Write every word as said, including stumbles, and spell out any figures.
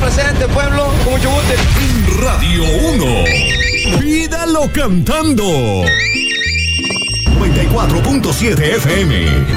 presente, pueblo, con mucho gusto. Radio uno. Pídalo cantando. noventa y cuatro punto siete F M.